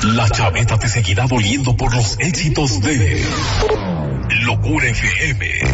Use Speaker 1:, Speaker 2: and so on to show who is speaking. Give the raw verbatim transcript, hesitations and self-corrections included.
Speaker 1: La chaveta te seguirá doliendo por los éxitos de Locura F M.